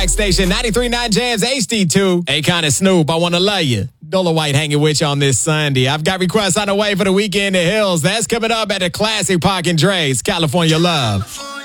Black Station, 93.9 Jams HD2. Akon and Snoop, I Wanna Love You. Dola White hanging with you on this Sunday. I've got requests on the way for the Weekend in the Hills. That's coming up at the Classic Park and Dre's, California Love.